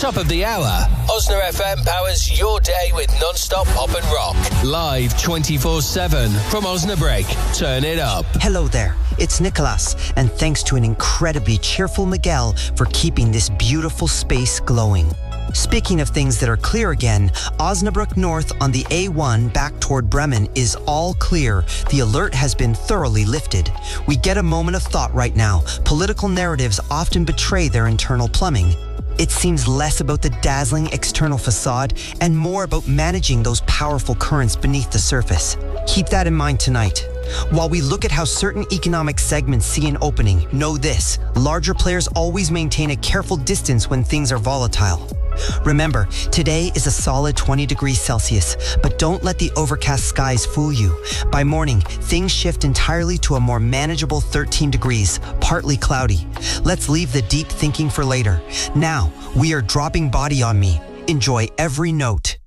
Top of the hour, Osna FM powers your day with non-stop pop and rock. Live 24/7 from Osnabrück. Turn it up. Hello there, it's Nicholas, and thanks to an incredibly cheerful Miguel for keeping this beautiful space glowing. Speaking of things that are clear again, Osnabrück North on the A1 back toward Bremen is all clear. The alert has been thoroughly lifted. We get a moment of thought right now. Political narratives often betray their internal plumbing. It seems less about the dazzling external facade and more about managing those powerful currents beneath the surface. Keep that in mind tonight. While we look at how certain economic segments see an opening, know this: larger players always maintain a careful distance when things are volatile. Remember, today is a solid 20 degrees Celsius, but don't let the overcast skies fool you. By morning, things shift entirely to a more manageable 13 degrees, partly cloudy. Let's leave the deep thinking for later. Now, we are dropping Body on Me. Enjoy every note.